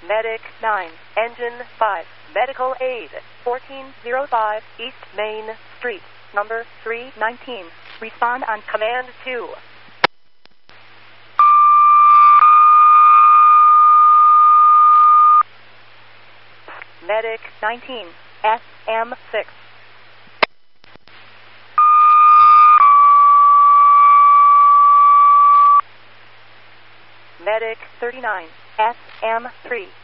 Medic 9, Engine 5, Medical Aid, 1405 East Main Street, number 319. Respond on Command 2. Medic 19, SM6. Medic 39, SM3.